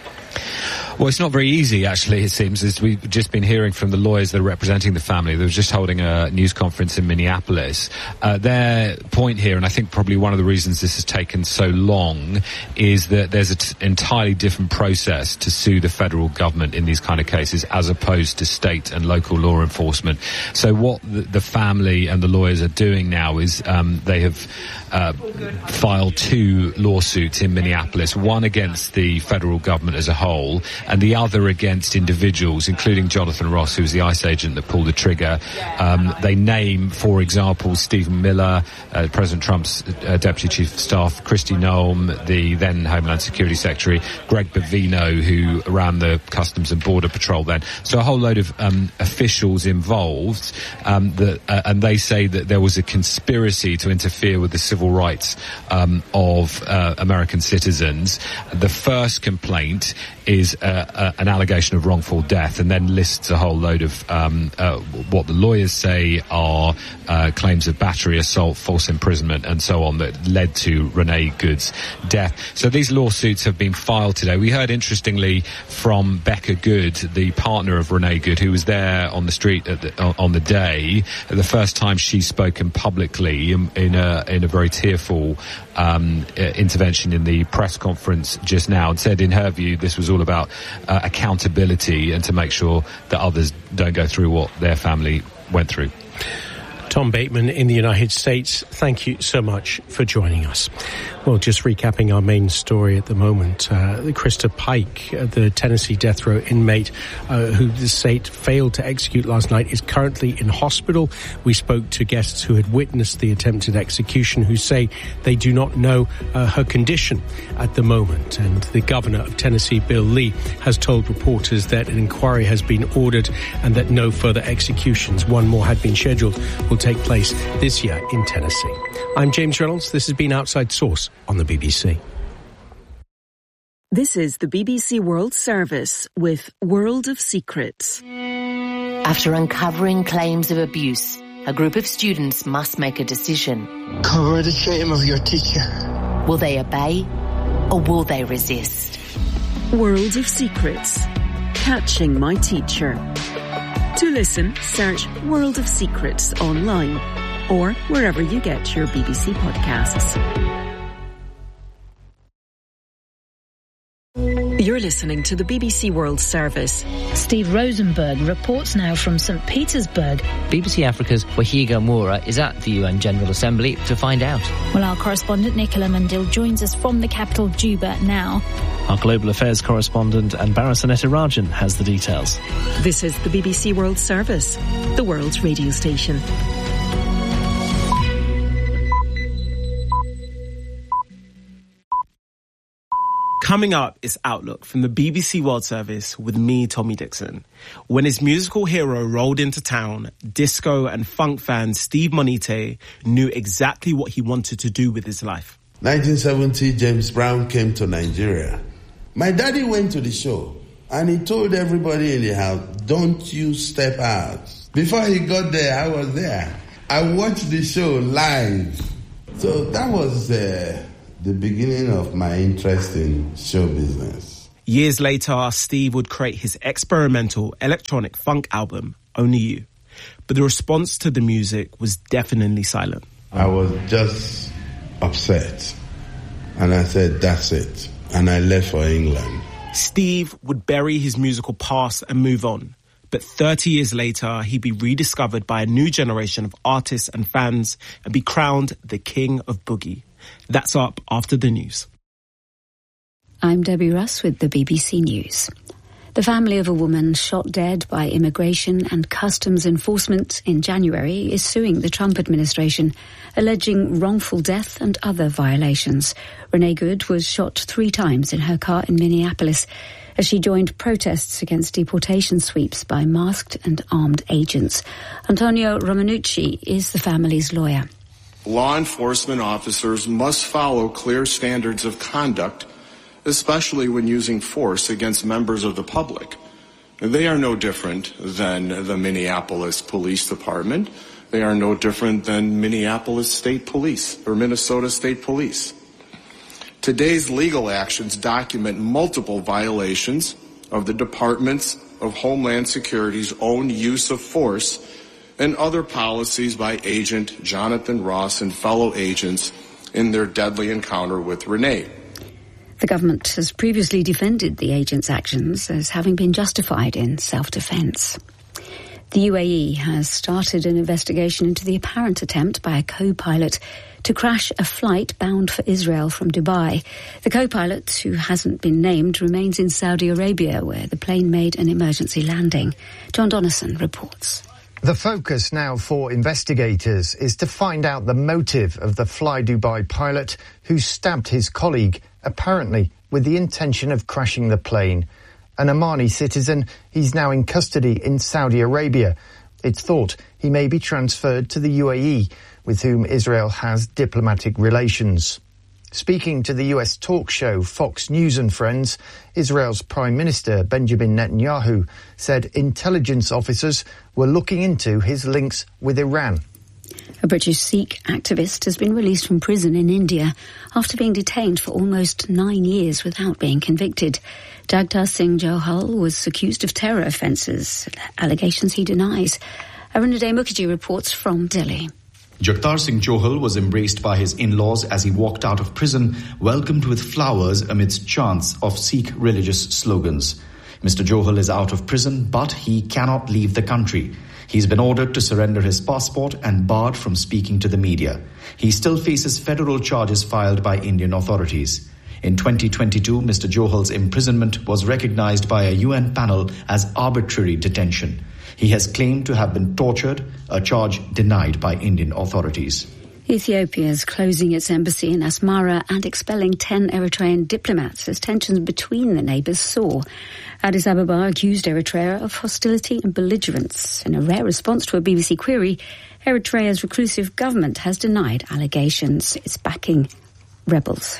Well, it's not very easy, actually, it seems, as we've just been hearing from the lawyers that are representing the family. They were just holding a news conference in Minneapolis. Uh, their point here, and I think probably one of the reasons this has taken so long, is that there's an t- entirely different process to sue the federal government in these kind of cases as opposed to state and local law enforcement. So what the, the family and the lawyers are doing now is um, they have uh, filed two lawsuits in Minneapolis, one against the federal government as a whole, and the other against individuals, including Jonathan Ross, who was the ICE agent that pulled the trigger. Um, they name, for example, Stephen Miller, uh, President Trump's uh, Deputy Chief of Staff, Kristi Noem, the then Homeland Security Secretary, Greg Bovino, who ran the Customs and Border Patrol then. So a whole load of um, officials involved, um, that, uh, and they say that there was a conspiracy to interfere with the civil rights um, of uh, American citizens. The first complaint is uh, uh, an allegation of wrongful death, and then lists a whole load of um, uh, what the lawyers say are uh, claims of battery, assault, false imprisonment, and so on that led to Renee Good's death. So these lawsuits have been filed today. We heard, interestingly, from Becca Good, the partner of Renee Good, who was there on the street at the, on the day, the first time she's spoken publicly in, in a in a very tearful um, intervention in the press conference just now, and said, in her view, this was all about uh, accountability and to make sure that others don't go through what their family went through. Tom Bateman in the United States, thank you so much for joining us. Well, just recapping our main story at the moment, uh, Krista Pike, uh, the Tennessee death row inmate uh, who the state failed to execute last night, is currently in hospital. We spoke to guests who had witnessed the attempted execution, who say they do not know uh, her condition at the moment. And the governor of Tennessee, Bill Lee, has told reporters that an inquiry has been ordered and that no further executions, one more had been scheduled, will take place this year in Tennessee. I'm James Reynolds. This has been Outside Source on the B B C. This is the B B C World Service with World of Secrets. After uncovering claims of abuse, a group of students must make a decision. Cover the shame of your teacher. Will they obey or will they resist? World of Secrets. Catching My Teacher. To listen, search World of Secrets online or wherever you get your B B C podcasts. You're listening to the B B C World Service. Steve Rosenberg reports now from Saint Petersburg. B B C Africa's Wahiga Moura is at the U N General Assembly to find out. Well, our correspondent Nicola Mandil joins us from the capital, Juba, now. Our Global Affairs correspondent Anbara Sanetirajan has the details. This is the B B C World Service, the world's radio station. Coming up is Outlook from the B B C World Service with me, Tommy Dixon. When his musical hero rolled into town, disco and funk fan Steve Monite knew exactly what he wanted to do with his life. nineteen seventy, James Brown came to Nigeria. My daddy went to the show and he told everybody in the house, don't you step out. Before he got there, I was there. I watched the show live. So that was uh, the beginning of my interest in show business. Years later, Steve would create his experimental electronic funk album, Only You. But the response to the music was deafeningly silent. I was just upset. And I said, that's it. And I left for England. Steve would bury his musical past and move on. But thirty years later, he'd be rediscovered by a new generation of artists and fans and be crowned the King of Boogie. That's up after the news. I'm Debbie Russ with the B B C News. The family of a woman shot dead by Immigration and Customs Enforcement in January is suing the Trump administration, alleging wrongful death and other violations. Renee Good was shot three times in her car in Minneapolis as she joined protests against deportation sweeps by masked and armed agents. Antonio Romanucci is the family's lawyer. Law enforcement officers must follow clear standards of conduct, especially when using force against members of the public. They are no different than the Minneapolis Police Department. They are no different than Minneapolis State Police or Minnesota State Police. Today's legal actions document multiple violations of the Departments of Homeland Security's own use of force and other policies by Agent Jonathan Ross and fellow agents in their deadly encounter with Renee. The government has previously defended the agent's actions as having been justified in self-defense. The U A E has started an investigation into the apparent attempt by a co-pilot to crash a flight bound for Israel from Dubai. The co-pilot, who hasn't been named, remains in Saudi Arabia, where the plane made an emergency landing. John Donnison reports. The focus now for investigators is to find out the motive of the Fly Dubai pilot who stabbed his colleague, apparently with the intention of crashing the plane. An Omani citizen, he's now in custody in Saudi Arabia. It's thought he may be transferred to the U A E, with whom Israel has diplomatic relations. Speaking to the U S talk show Fox News and Friends, Israel's Prime Minister Benjamin Netanyahu said intelligence officers were looking into his links with Iran. A British Sikh activist has been released from prison in India after being detained for almost nine years without being convicted. Jagtar Singh Johal was accused of terror offences, allegations he denies. Arunadhay Mukherjee reports from Delhi. Jagtar Singh Johal was embraced by his in-laws as he walked out of prison, welcomed with flowers amidst chants of Sikh religious slogans. Mister Johal is out of prison, but he cannot leave the country. He's been ordered to surrender his passport and barred from speaking to the media. He still faces federal charges filed by Indian authorities. In twenty twenty-two, Mister Johal's imprisonment was recognized by a U N panel as arbitrary detention. He has claimed to have been tortured, a charge denied by Indian authorities. Ethiopia is closing its embassy in Asmara and expelling ten Eritrean diplomats as tensions between the neighbours soar. Addis Ababa accused Eritrea of hostility and belligerence. In a rare response to a B B C query, Eritrea's reclusive government has denied allegations. It's backing rebels.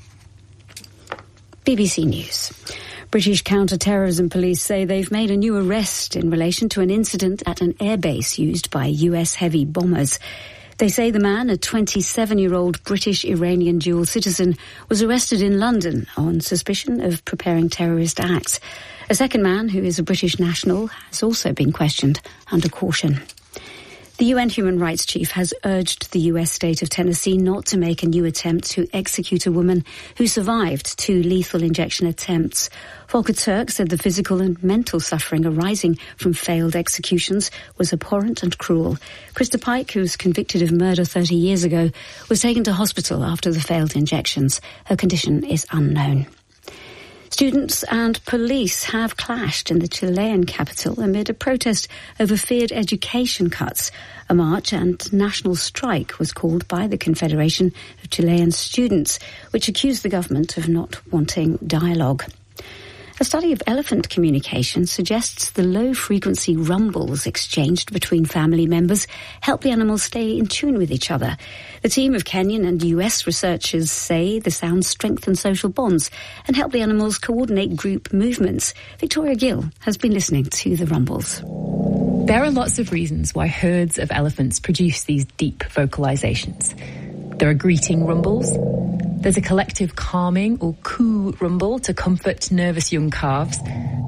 B B C News. British counter-terrorism police say they've made a new arrest in relation to an incident at an airbase used by U S heavy bombers. They say the man, a twenty-seven-year-old British-Iranian dual citizen, was arrested in London on suspicion of preparing terrorist acts. A second man, who is a British national, has also been questioned under caution. The U N Human Rights Chief has urged the U S state of Tennessee not to make a new attempt to execute a woman who survived two lethal injection attempts. Volker Turk said the physical and mental suffering arising from failed executions was abhorrent and cruel. Krista Pike, who was convicted of murder thirty years ago, was taken to hospital after the failed injections. Her condition is unknown. Students and police have clashed in the Chilean capital amid a protest over feared education cuts. A march and national strike was called by the Confederation of Chilean Students, which accused the government of not wanting dialogue. A study of elephant communication suggests the low-frequency rumbles exchanged between family members help the animals stay in tune with each other. The team of Kenyan and U S researchers say the sounds strengthen social bonds and help the animals coordinate group movements. Victoria Gill has been listening to the rumbles. There are lots of reasons why herds of elephants produce these deep vocalizations. There are greeting rumbles. There's a collective calming or coo rumble to comfort nervous young calves.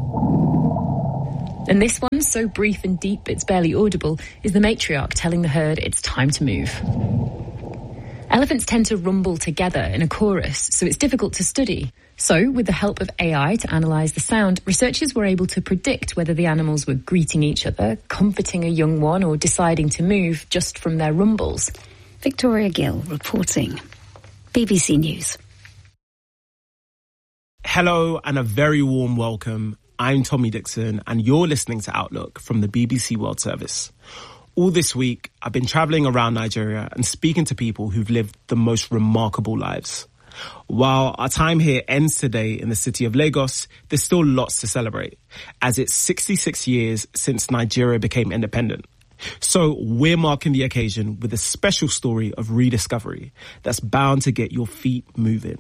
And this one, so brief and deep it's barely audible, is the matriarch telling the herd it's time to move. Elephants tend to rumble together in a chorus, so it's difficult to study. So, with the help of A I to analyse the sound, researchers were able to predict whether the animals were greeting each other, comforting a young one, or deciding to move just from their rumbles. Victoria Gill reporting. B B C News. Hello and a very warm welcome. I'm Tommy Dixon and you're listening to Outlook from the B B C World Service. All this week, I've been travelling around Nigeria and speaking to people who've lived the most remarkable lives. While our time here ends today in the city of Lagos, there's still lots to celebrate, as it's sixty-six years since Nigeria became independent. So we're marking the occasion with a special story of rediscovery that's bound to get your feet moving.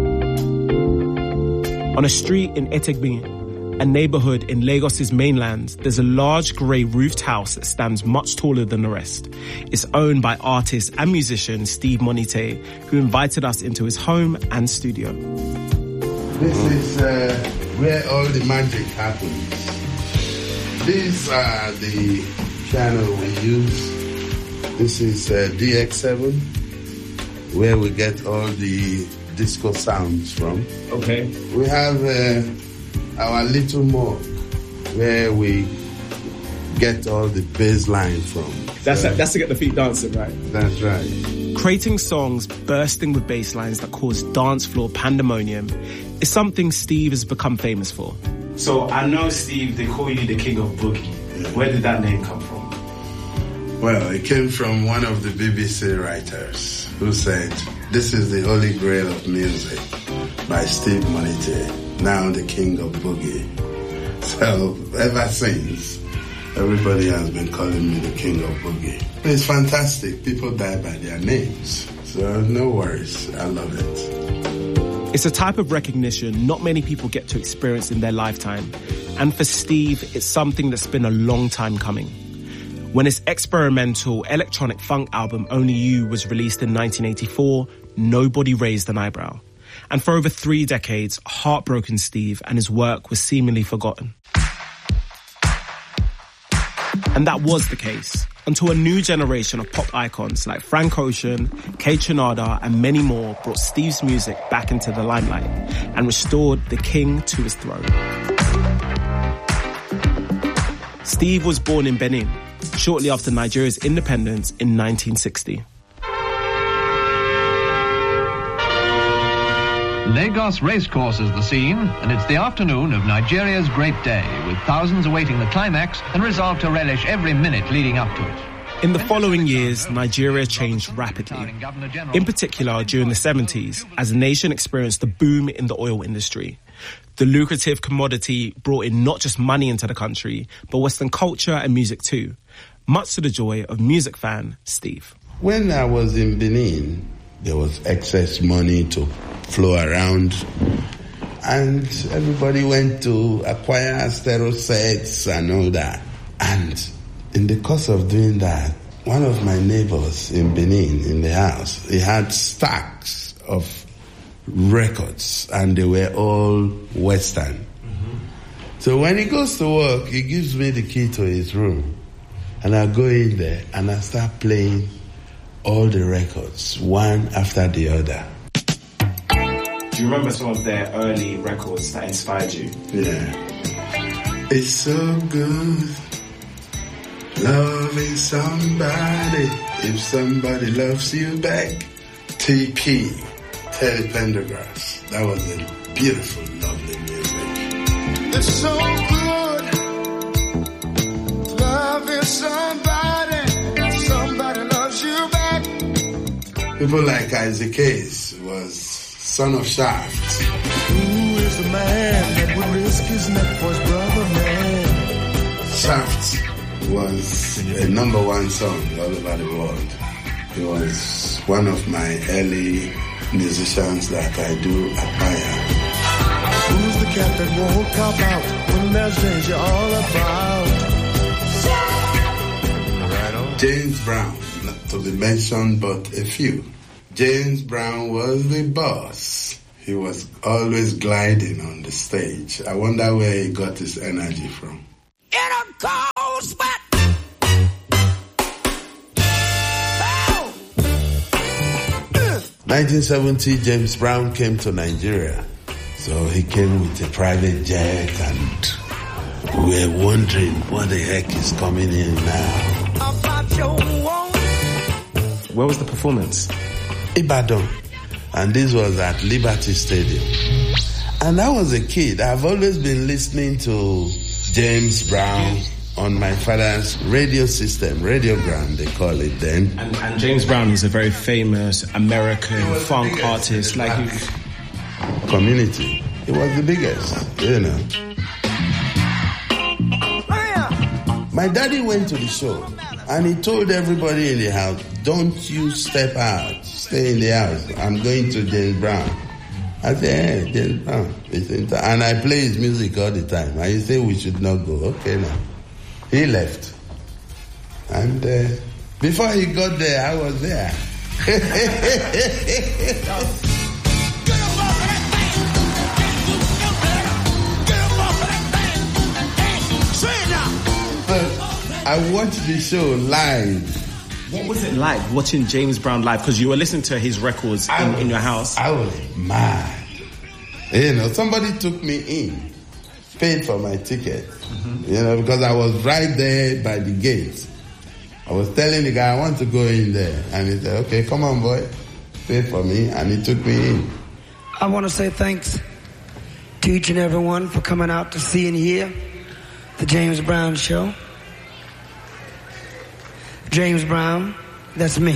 On a street in Etegbe, a neighbourhood in Lagos's mainland, there's a large grey roofed house that stands much taller than the rest. It's owned by artist and musician Steve Monite, who invited us into his home and studio. This is uh, where all the magic happens. These are the channel we use. This is uh, D X seven, where we get all the disco sounds from. Okay. We have uh, our little morgue, where we get all the bass line from. That's, so, a, that's to get the feet dancing, right? That's right. Creating songs bursting with bass lines that cause dance floor pandemonium is something Steve has become famous for. So I know, Steve, they call you the king of boogie. Yeah. Where did that name come from? Well, it came from one of the B B C writers who said, "This is the holy grail of music by Steve Monite, now the king of boogie." So ever since, everybody has been calling me the king of boogie. It's fantastic. People die by their names. So no worries. I love it. It's a type of recognition not many people get to experience in their lifetime. And for Steve, it's something that's been a long time coming. When his experimental electronic funk album Only You was released in nineteen eighty-four, nobody raised an eyebrow. And for over three decades, Heartbroken Steve and his work was seemingly forgotten. And that was the case, until a new generation of pop icons like Frank Ocean, Kay Trinada and many more brought Steve's music back into the limelight and restored the king to his throne. Steve was born in Benin, shortly after Nigeria's independence in nineteen sixty. Lagos Racecourse is the scene, and it's the afternoon of Nigeria's great day, with thousands awaiting the climax and resolved to relish every minute leading up to it. In the following years, Nigeria changed rapidly. In particular, during the seventies, as the nation experienced a boom in the oil industry. The lucrative commodity brought in not just money into the country, but Western culture and music too, much to the joy of music fan Steve. When I was in Benin, there was excess money to flow around, and everybody went to acquire stereo sets and all that. And in the course of doing that, one of my neighbors in Benin, in the house, he had stacks of records, and they were all Western. Mm-hmm. So when he goes to work, he gives me the key to his room. And I go in there and I start playing all the records, one after the other. Do you remember some of their early records that inspired you? Yeah. It's so good loving somebody. If somebody loves you back. T P, Teddy Pendergrass. That was a beautiful, lovely music. It's so good loving somebody. Somebody loves you back. People like Isaac Hayes was son of Shaft. Who is the man that would risk his neck for his brother, man? Shaft was a number one song all over the world. He was one of my early musicians that I do admire. Who's the cat that won't cop out when there's danger all about? Right on. James Brown, not to be mentioned, but a few. James Brown was the boss. He was always gliding on the stage. I wonder where he got his energy from. In a cold spot. nineteen seventy, James Brown came to Nigeria. So he came with a private jet and we were wondering what the heck is coming in now. Where was the performance? Ibadan. And this was at Liberty Stadium. And I was a kid. I've always been listening to James Brown on my father's radio system, Radiogram they call it then. And, and James Brown is a very famous American funk artist like you. Community. He was the biggest, you know. My daddy went to the show and he told everybody in the house, don't you step out, stay in the house. I'm going to James Brown. I said, hey, James Brown. And I play his music all the time. And he said we should not go. Okay now. He left. And uh, before he got there, I was there. But I watched the show live. What was it like watching James Brown live? Because you were listening to his records in, was, in your house. I was mad. You know, somebody took me in, paid for my ticket. Mm-hmm. You know, because I was right there by the gate. I was telling the guy, I want to go in there. And he said, okay, come on, boy. Pay for me. And he took me in. I want to say thanks to each and every one for coming out to see and hear the James Brown Show. James Brown, that's me.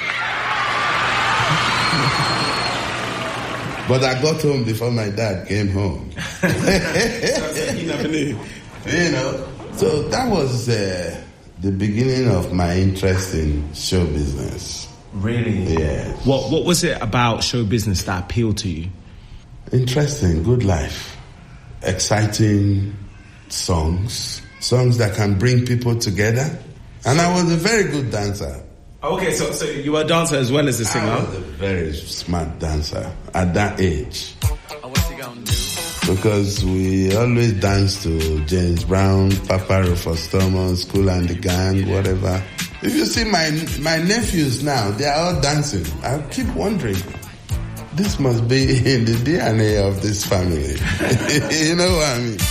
But I got home before my dad came home. He never knew. You know, so that was uh, the beginning of my interest in show business. Really? Yeah. What What was it about show business that appealed to you? Interesting, good life, exciting songs, songs that can bring people together. And I was a very good dancer. Okay, so so you were a dancer as well as a singer? I was a very smart dancer at that age. What's he gonna do? Because we always danced to James Brown, Papa Rufus Thomas, Kool and the Gang, whatever. If you see my my nephews now, they are all dancing. I keep wondering, this must be in the D N A of this family. You know what I mean?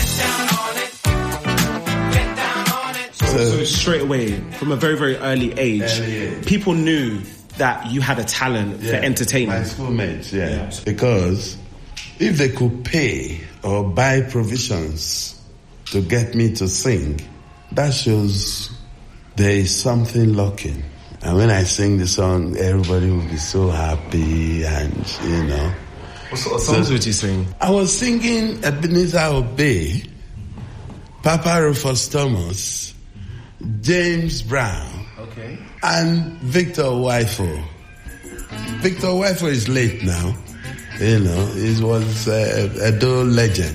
So, so straight away, from a very, very early age, early age. people knew that you had a talent yeah, for entertainment. My schoolmates, yeah. yeah. Because if they could pay or buy provisions to get me to sing, that shows there is something lurking. And when I sing the song, everybody will be so happy and, you know. What sort of songs so, would you sing? I was singing Ebenezer Obey, Papa Rufus Thomas, James Brown, okay, and Victor Wifo. Victor Wifo is late now. You know, he was uh, a Edo legend.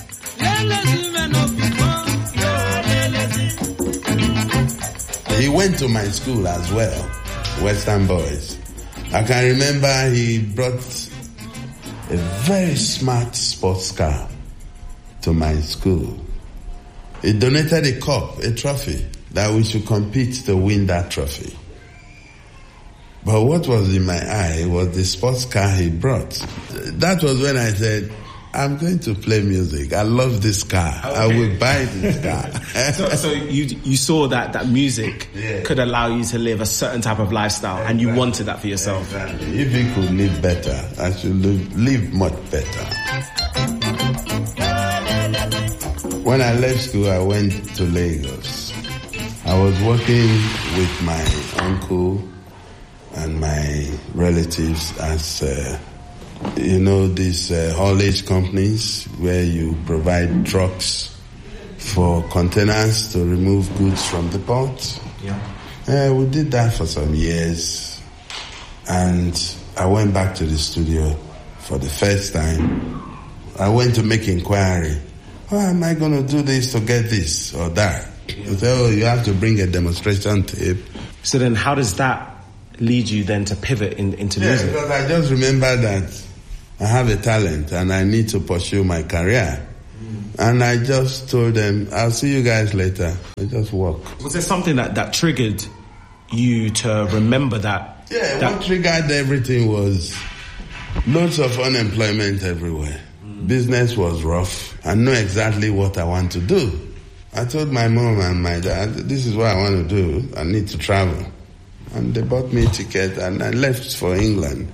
He went to my school as well, Western Boys. I can remember he brought a very smart sports car to my school. He donated a cup, a trophy. that we should compete to win that trophy. But what was in my eye was the sports car he brought. That was when I said, I'm going to play music. I love this car. Okay. I will buy this car. so, so you you saw that that music yeah. could allow you to live a certain type of lifestyle, exactly. and you wanted that for yourself. Exactly. If you could live better, I should live, live much better. When I left school, I went to Lagos. I was working with my uncle and my relatives as uh, you know, these uh, haulage companies where you provide trucks for containers to remove goods from the port. Yeah. Uh, we did that for some years, and I went back to the studio for the first time. I went to make inquiry. How am I going to do this to get this or that? Yeah. They said, oh, you have to bring a demonstration tape. So then how does that lead you then to pivot in, into yeah, music? Because I just remember that I have a talent and I need to pursue my career. Mm. And I just told them, I'll see you guys later. I just walk. Was there something that, that triggered you to remember that? Yeah, that... what triggered everything was loads of unemployment everywhere. Mm. Business was rough. I know exactly what I want to do. I told my mom and my dad, this is what I want to do. I need to travel. And they bought me a ticket and I left for England.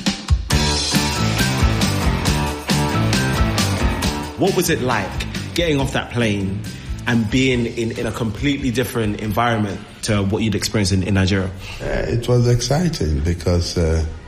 What was it like getting off that plane and being in, in a completely different environment to what you'd experienced in, in Nigeria? Uh, it was exciting because uh,